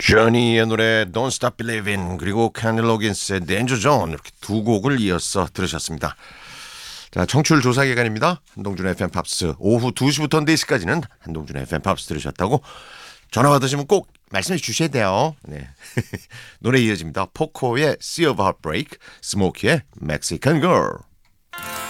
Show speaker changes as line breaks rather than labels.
journey의 노래 Don't Stop Believin' 그리고 캔디 로긴스의 Danger Zone 이렇게 두 곡을 이어서 들으셨습니다. 자, 청취율 조사 기간입니다. 한동준의 FM 팝스 오후 2시부터 4시까지는 한동준의 FM 팝스 들으셨다고 전화 받으시면 꼭 말씀해 주셔야 돼요. 네. 노래 이어집니다. 포코의 Sea of Heartbreak, 스모키의 Mexican Girl.